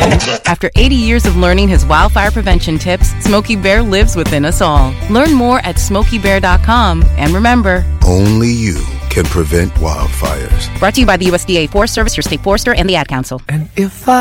After 80 years of learning his wildfire prevention tips, Smokey Bear lives within us all. Learn more at SmokeyBear.com. And remember, only you can prevent wildfires. Brought to you by the USDA Forest Service, your state forester, and the Ad Council. And if